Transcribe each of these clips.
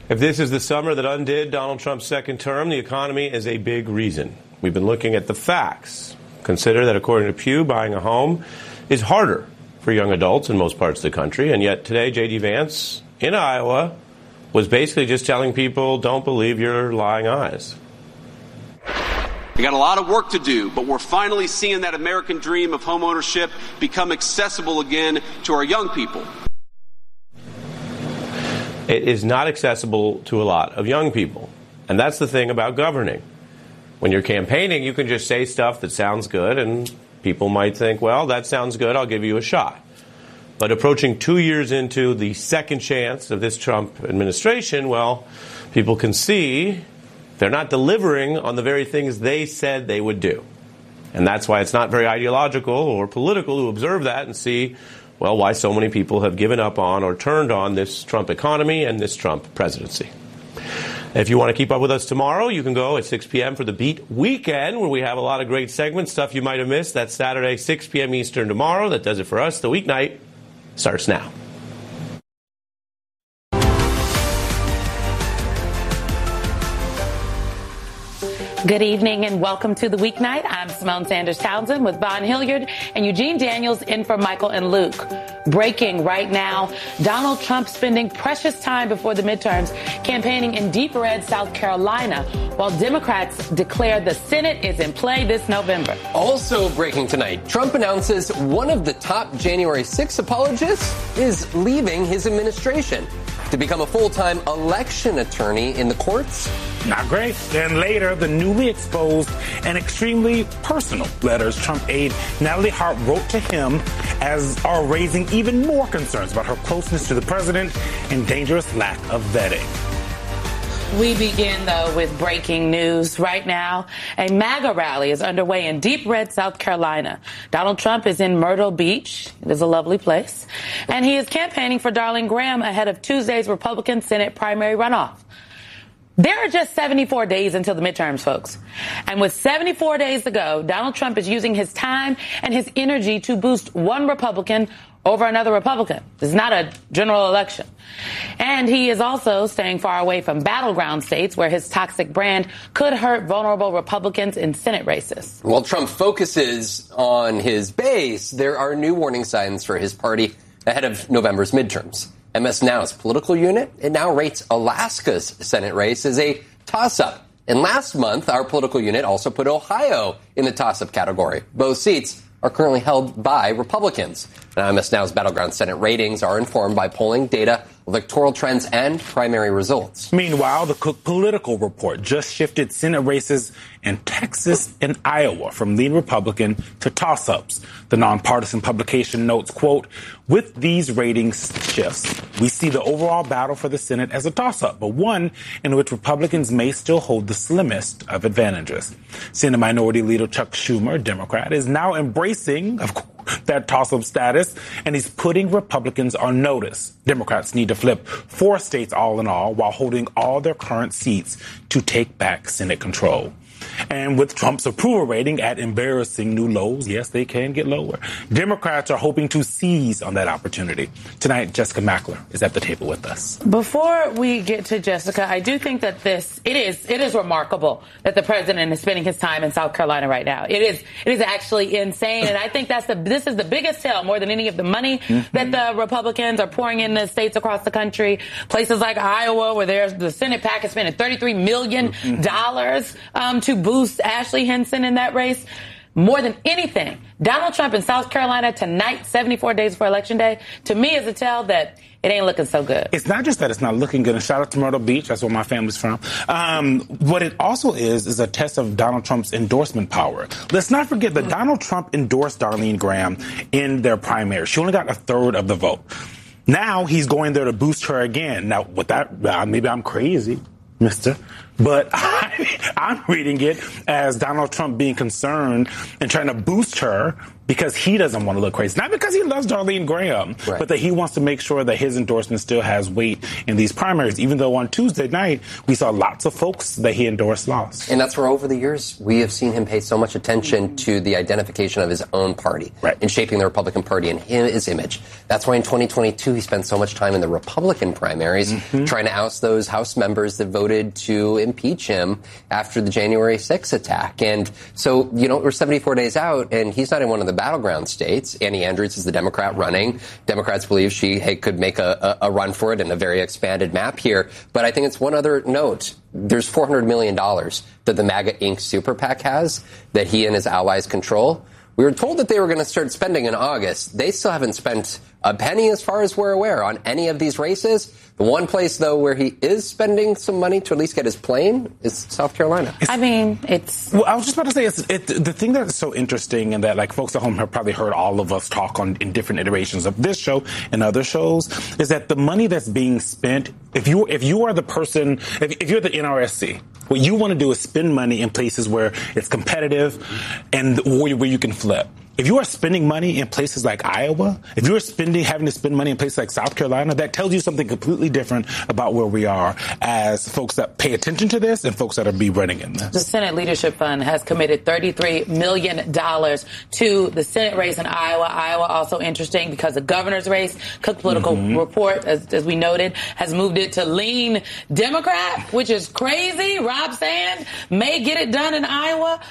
If this is the summer that undid Donald Trump's second term, the economy is a big reason. We've been looking at the facts. Consider that according to Pew, buying a home is harder for young adults in most parts of the country. And yet today, J.D. Vance in Iowa was basically just telling people, don't believe your lying eyes. We got a lot of work to do, but we're finally seeing that American dream of homeownership become accessible again to our young people. It is not accessible to a lot of young people. And that's the thing about governing. When you're campaigning, you can just say stuff that sounds good, and people might think, well, that sounds good, I'll give you a shot. But approaching 2 years into the second chance of this Trump administration, well, people can see they're not delivering on the very things they said they would do. And that's why it's not very ideological or political to observe that and see, well, why so many people have given up on or turned on this Trump economy and this Trump presidency. If you want to keep up with us tomorrow, you can go at 6 p.m. for the Beat Weekend, where we have a lot of great segments, stuff you might have missed. That's Saturday, 6 p.m. Eastern tomorrow. That does it for us. The weeknight starts now. Good evening and welcome to the weeknight. I'm Simone Sanders Townsend with Von Hilliard and Eugene Daniels in for Michael and Luke. Breaking right now, Donald Trump spending precious time before the midterms campaigning in deep red South Carolina while Democrats declare the Senate is in play this November. Also breaking tonight, Trump announces one of the top January 6 apologists is leaving his administration to become a full-time election attorney in the courts. Not great. Then later, the newly exposed and extremely personal letters Trump aide Natalie Hart wrote to him are raising even more concerns about her closeness to the president and dangerous lack of vetting. We begin, though, with breaking news. Right now, a MAGA rally is underway in deep red South Carolina. Donald Trump is in Myrtle Beach. It is a lovely place. And he is campaigning for Darlene Graham ahead of Tuesday's Republican Senate primary runoff. There are just 74 days until the midterms, folks. And with 74 days to go, Donald Trump is using his time and his energy to boost one Republican over another Republican. This is not a general election. And he is also staying far away from battleground states where his toxic brand could hurt vulnerable Republicans in Senate races. While Trump focuses on his base, there are new warning signs for his party ahead of November's midterms. MS Now's political unit, it now rates Alaska's Senate race as a toss-up. And last month, our political unit also put Ohio in the toss-up category. Both seats are currently held by Republicans. Now, MS Now's battleground Senate ratings are informed by polling data, electoral trends, and primary results. Meanwhile, the Cook Political Report just shifted Senate races in Texas and Iowa from lead Republican to toss-ups. The nonpartisan publication notes, quote, with these ratings shifts, we see the overall battle for the Senate as a toss-up, but one in which Republicans may still hold the slimmest of advantages. Senate Minority Leader Chuck Schumer, Democrat, is now embracing, of course, that toss-up status, and he's putting Republicans on notice. Democrats need to flip 4 states all in all while holding all their current seats to take back Senate control. And with Trump's approval rating at embarrassing new lows, yes, they can get lower, Democrats are hoping to seize on that opportunity. Tonight, Jessica Mackler is at the table with us. Before we get to Jessica, I do think that it is remarkable that the president is spending his time in South Carolina right now. It is actually insane. And I think this is the biggest tell, more than any of the money that the Republicans are pouring into states across the country. Places like Iowa, where the Senate PAC is spending $33 million to boost Ashley Hinson in that race. More than anything, Donald Trump in South Carolina tonight, 74 days before Election Day, to me is a tell that it ain't looking so good. It's not just that it's not looking good. And shout out to Myrtle Beach. That's where my family's from. What it also is a test of Donald Trump's endorsement power. Let's not forget that Donald Trump endorsed Darlene Graham in their primary. She only got 1/3 of the vote. Now he's going there to boost her again. Now, with that, maybe I'm crazy, mister, But I'm reading it as Donald Trump being concerned and trying to boost her because he doesn't want to look crazy. Not because he loves Darlene Graham, but that he wants to make sure that his endorsement still has weight in these primaries, even though on Tuesday night we saw lots of folks that he endorsed lost. And that's where over the years we have seen him pay so much attention to the identification of his own party in shaping the Republican Party and his image. That's why in 2022 he spent so much time in the Republican primaries trying to oust those House members that voted to impeach him after the January 6th attack. And so, we're 74 days out and he's not in one of the battleground states. Annie Andrews is the Democrat running. Democrats believe she could make a run for it in a very expanded map here. But I think it's one other note. There's $400 million that the MAGA Inc. super PAC has that he and his allies control. We were told that they were going to start spending in August. They still haven't spent a penny, as far as we're aware, on any of these races. The one place, though, where he is spending some money to at least get his plane is South Carolina. Well, I was just about to say, the thing that's so interesting and that, like, folks at home have probably heard all of us talk in different iterations of this show and other shows, is that the money that's being spent, if you are the person, if you're the NRSC, what you want to do is spend money in places where it's competitive and where you can flip. If you are spending money in places like Iowa, if you are having to spend money in places like South Carolina, that tells you something completely different about where we are as folks that pay attention to this and folks that are be running in this. The Senate Leadership Fund has committed $33 million to the Senate race in Iowa. Iowa also interesting because the governor's race, Cook Political Report, as we noted, has moved it to lean Democrat, which is crazy. Rob Sand may get it done in Iowa.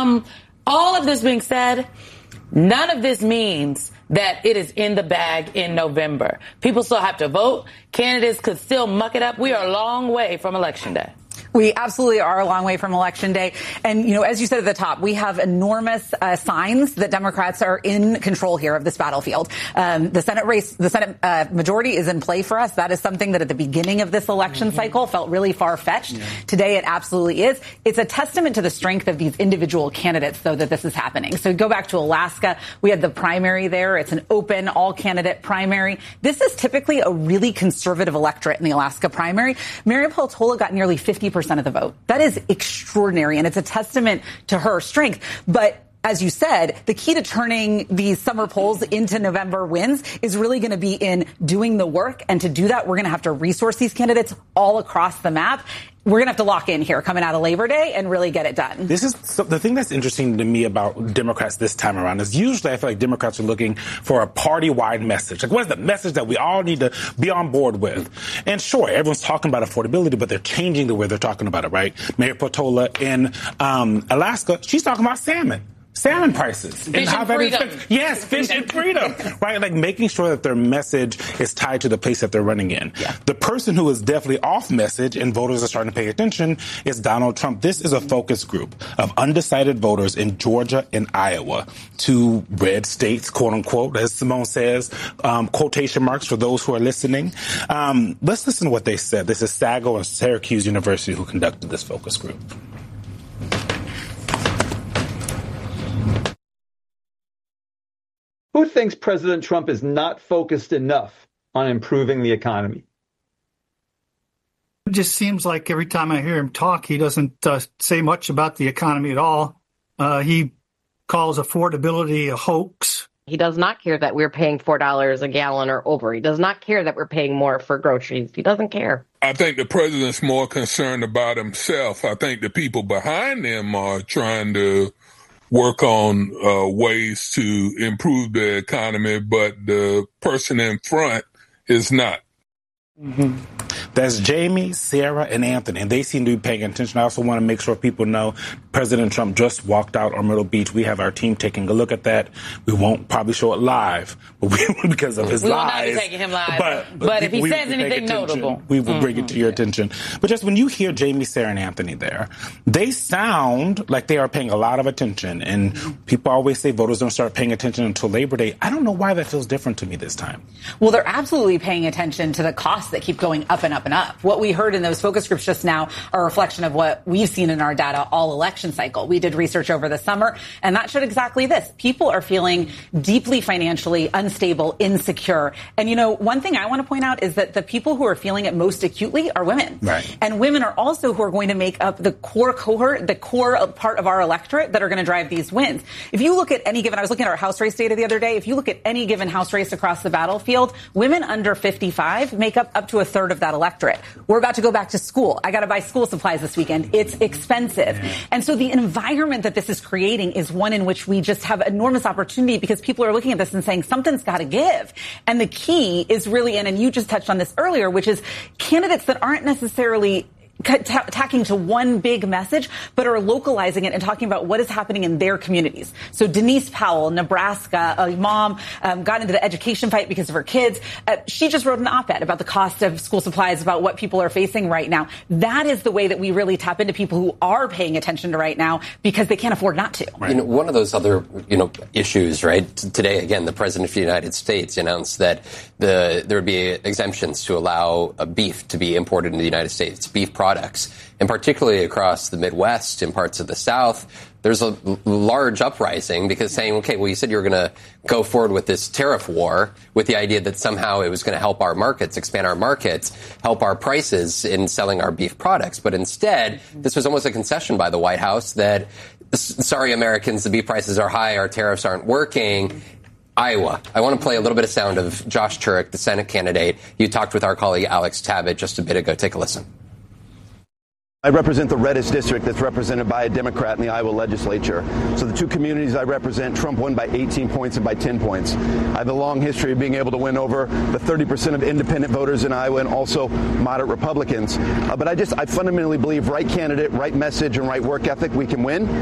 All of this being said, none of this means that it is in the bag in November. People still have to vote. Candidates could still muck it up. We are a long way from Election Day. We absolutely are a long way from Election Day. And, as you said at the top, we have enormous signs that Democrats are in control here of this battlefield. The Senate race, the Senate majority is in play for us. That is something that at the beginning of this election cycle felt really far-fetched. Yeah. Today, it absolutely is. It's a testament to the strength of these individual candidates, though, that this is happening. So go back to Alaska. We had the primary there. It's an open, all-candidate primary. This is typically a really conservative electorate in the Alaska primary. Marian Peltola got nearly 50% of the vote. That is extraordinary, and it's a testament to her strength. But as you said, the key to turning these summer polls into November wins is really going to be in doing the work. And to do that, we're going to have to resource these candidates all across the map. We're going to have to lock in here coming out of Labor Day and really get it done. The thing that's interesting to me about Democrats this time around is usually I feel like Democrats are looking for a party-wide message. Like, what is the message that we all need to be on board with? And sure, everyone's talking about affordability, but they're changing the way they're talking about it, right? Mayor Peltola in Alaska, she's talking about salmon prices. Fish and freedom. Yes, fish and freedom. Right? Like making sure that their message is tied to the place that they're running in. Yeah. The person who is definitely off message and voters are starting to pay attention is Donald Trump. This is a focus group of undecided voters in Georgia and Iowa, two red states, quote unquote, as Simone says, quotation marks for those who are listening. Let's listen to what they said. This is Sago and Syracuse University who conducted this focus group. Who thinks President Trump is not focused enough on improving the economy? It just seems like every time I hear him talk, he doesn't say much about the economy at all. He calls affordability a hoax. He does not care that we're paying $4 a gallon or over. He does not care that we're paying more for groceries. He doesn't care. I think the president's more concerned about himself. I think the people behind him are trying to work on ways to improve the economy, but the person in front is not. Mm-hmm. That's Jamie, Sarah, and Anthony, and they seem to be paying attention. I also want to make sure people know President Trump just walked out on Myrtle Beach. We have our team taking a look at that. We won't probably show it live, but because of his lies. We will not be taking him live. But if he says anything notable, we will bring it to your attention. But just when you hear Jamie, Sarah, and Anthony there, they sound like they are paying a lot of attention. And people always say voters don't start paying attention until Labor Day. I don't know why that feels different to me this time. Well, they're absolutely paying attention to the costs that keep going up and up up and up. What we heard in those focus groups just now are a reflection of what we've seen in our data all election cycle. We did research over the summer, and that showed exactly this. People are feeling deeply financially unstable, insecure. And, you know, one thing I want to point out is that the people who are feeling it most acutely are women. Right. And women are also who are going to make up the core cohort, the core part of our electorate that are going to drive these wins. If you look at any given, I was looking at our House race data the other day. If you look at any given House race across the battlefield, women under 55 make up to a third of that electorate. We're about to go back to school. I got to buy school supplies this weekend. It's expensive. And so the environment that this is creating is one in which we just have enormous opportunity because people are looking at this and saying something's got to give. And the key is really and you just touched on this earlier, which is candidates that aren't necessarily tacking to one big message, but are localizing it and talking about what is happening in their communities. So Denise Powell, Nebraska, a mom got into the education fight because of her kids. She just wrote an op-ed about the cost of school supplies, about what people are facing right now. That is the way that we really tap into people who are paying attention to right now because they can't afford not to. Right. You know, one of those other, issues, right? Today, again, the President of the United States announced that there would be exemptions to allow beef to be imported into the United States, beef products. And particularly across the Midwest and parts of the South, there's a large uprising because saying, okay, well, you said you were going to go forward with this tariff war with the idea that somehow it was going to help our markets, expand our markets, help our prices in selling our beef products. But instead, this was almost a concession by the White House that, sorry, Americans, the beef prices are high, our tariffs aren't working. Iowa. I want to play a little bit of sound of Josh Turek, the Senate candidate. You talked with our colleague Alex Tabbitt just a bit ago. Take a listen. I represent the reddest district that's represented by a Democrat in the Iowa legislature. So the two communities I represent, Trump won by 18 points and by 10 points. I have a long history of being able to win over the 30% of independent voters in Iowa and also moderate Republicans. But I fundamentally believe right candidate, right message, and right work ethic, we can win.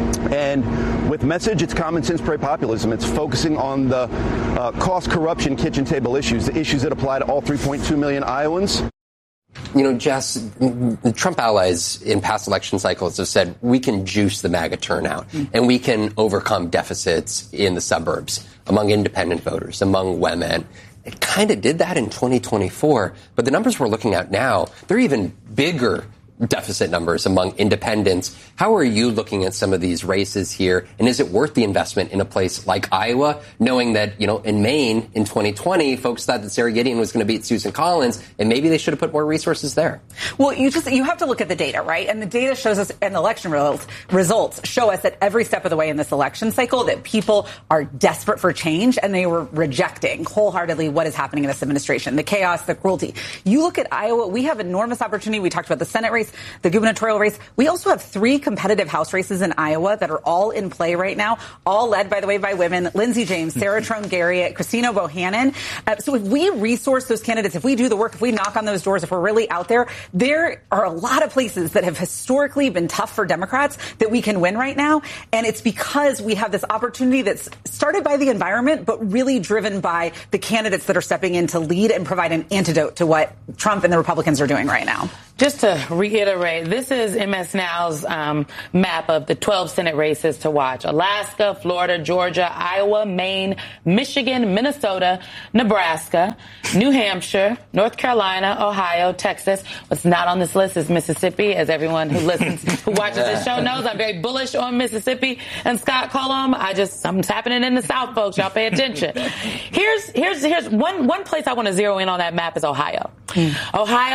And with message, it's common sense populism. It's focusing on the cost, corruption, kitchen table issues, the issues that apply to all 3.2 million Iowans. You know, Jess, the Trump allies in past election cycles have said we can juice the MAGA turnout and we can overcome deficits in the suburbs among independent voters, among women. It kind of did that in 2024, but the numbers we're looking at now, they're even bigger deficit numbers among independents. How are you looking at some of these races here? And is it worth the investment in a place like Iowa, knowing that, in Maine in 2020, folks thought that Sarah Gideon was going to beat Susan Collins, and maybe they should have put more resources there? Well, you have to look at the data, right? And the data shows us, and the election results show us that every step of the way in this election cycle that people are desperate for change, and they were rejecting wholeheartedly what is happening in this administration, the chaos, the cruelty. You look at Iowa, we have enormous opportunity. We talked about the Senate race, the gubernatorial race. We also have 3 competitive House races in Iowa that are all in play right now, all led, by the way, by women. Lindsey James, Sarah Trone Garriott, Christina Bohannon. So if we resource those candidates, if we do the work, if we knock on those doors, if we're really out there, there are a lot of places that have historically been tough for Democrats that we can win right now. And it's because we have this opportunity that's started by the environment, but really driven by the candidates that are stepping in to lead and provide an antidote to what Trump and the Republicans are doing right now. Just to reiterate, this is MS Now's map of the 12 Senate races to watch. Alaska, Florida, Georgia, Iowa, Maine, Michigan, Minnesota, Nebraska, New Hampshire, North Carolina, Ohio, Texas. What's not on this list is Mississippi. As everyone who watches this show knows, I'm very bullish on Mississippi. And Scott Cullum, something's happening in the South, folks. Y'all pay attention. Here's one place I want to zero in on that map is Ohio. Ohio